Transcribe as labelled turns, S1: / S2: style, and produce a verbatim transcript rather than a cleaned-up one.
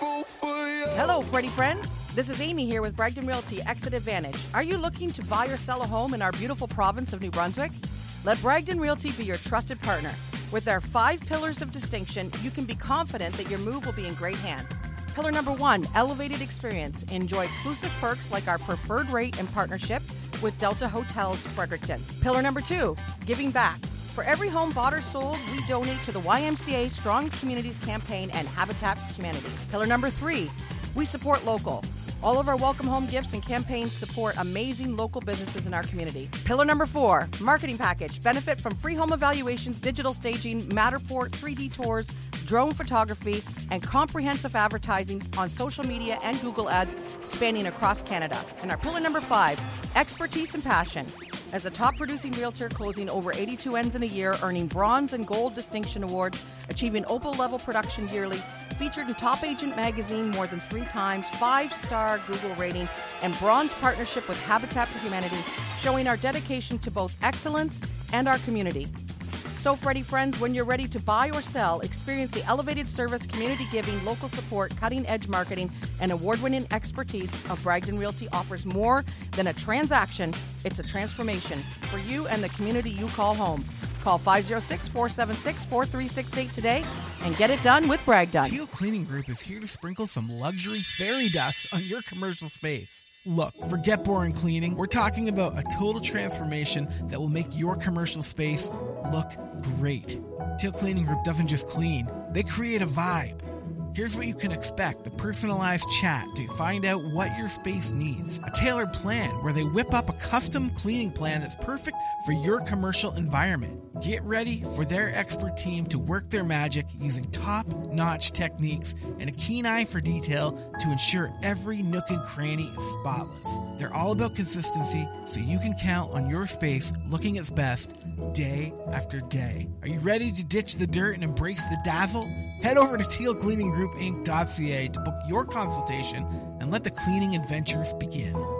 S1: Hello, Freddie friends. This is Amy here with Bragdon Realty Exit Advantage. Are you looking to buy or sell a home in our beautiful province of New Brunswick? Let Bragdon Realty be your trusted partner. With our five pillars of distinction, you can be confident that your move will be in great hands. Pillar number one, elevated experience. Enjoy exclusive perks like our preferred rate and partnership with Delta Hotels Fredericton. Pillar number two, giving back. For every home bought or sold, we donate to the Y M C A Strong Communities Campaign and Habitat for Humanity. Pillar number three, we support local. All of our welcome home gifts and campaigns support amazing local businesses in our community. Pillar number four, marketing package. Benefit from free home evaluations, digital staging, Matterport, three D tours, drone photography, and comprehensive advertising on social media and Google Ads spanning across Canada. And our pillar number five, expertise and passion. As a top producing realtor closing over eighty-two ends in a year, earning bronze and gold distinction awards, achieving Opal level production yearly, featured in Top Agent magazine more than three times, five-star Google rating, and bronze partnership with Habitat for Humanity, showing our dedication to both excellence and our community. So, Freddie friends, when you're ready to buy or sell, experience the elevated service, community giving, local support, cutting-edge marketing, and award-winning expertise of Bragdon Realty offers more than a transaction. It's a transformation for you and the community you call home. Call five oh six, four seven six, four three six eight today and get it done with Bragdon.
S2: Teal Cleaning Group is here to sprinkle some luxury fairy dust on your commercial space. Look, forget boring cleaning. We're talking about a total transformation that will make your commercial space look great. Teal Cleaning Group doesn't just clean, they create a vibe. Here's what you can expect: a personalized chat to find out what your space needs, a tailored plan where they whip up a custom cleaning plan that's perfect for your commercial environment. Get ready for their expert team to work their magic using top-notch techniques and a keen eye for detail to ensure every nook and cranny is spotless. They're all about consistency, so you can count on your space looking its best day after day. Are you ready to ditch the dirt and embrace the dazzle? Head over to teal cleaning group inc dot c a to book your consultation and let the cleaning adventures begin.